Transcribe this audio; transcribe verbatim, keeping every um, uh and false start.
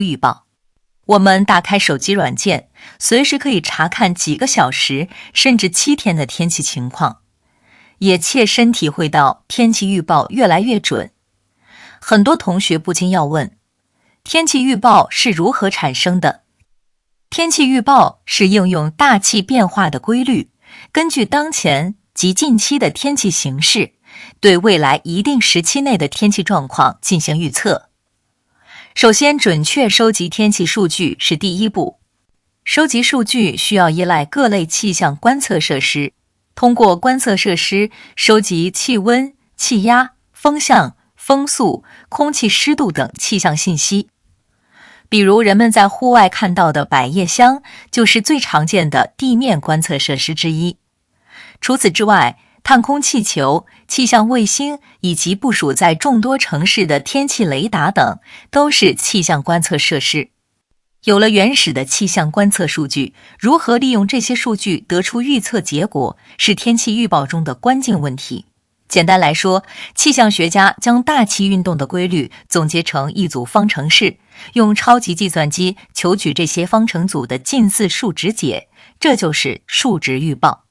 预报。我们打开手机软件，随时可以查看几个小时甚至七天的天气情况，也切身体会到天气预报越来越准。很多同学不禁要问，天气预报是如何产生的？天气预报是应用大气变化的规律，根据当前及近期的天气形势，对未来一定时期内的天气状况进行预测。首先，准确收集天气数据是第一步。收集数据需要依赖各类气象观测设施，通过观测设施收集气温、气压、风向、风速、空气湿度等气象信息。比如人们在户外看到的百叶箱就是最常见的地面观测设施之一。除此之外，探空气球、气象卫星以及部署在众多城市的天气雷达等都是气象观测设施。有了原始的气象观测数据，如何利用这些数据得出预测结果，是天气预报中的关键问题。简单来说，气象学家将大气运动的规律总结成一组方程式，用超级计算机求取这些方程组的近似数值解，这就是数值预报。